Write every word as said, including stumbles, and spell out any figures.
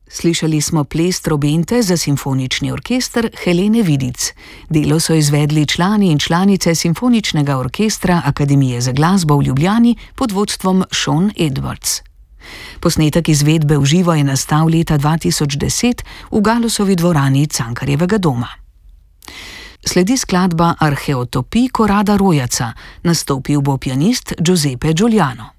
Slišali smo ples trobente za simfonični orkester Helene Vidic. Delo so izvedli člani in članice Simfoničnega orkestra Akademije za glasbo v Ljubljani pod vodstvom Sean Edwards. Posnetek izvedbe v živo je nastal leta dva tisoč deset v Galusovi dvorani Cankarjevega doma. Sledi skladba Arheotopij Korada Rojaca, nastopil bo pianist Giuseppe Giuliano.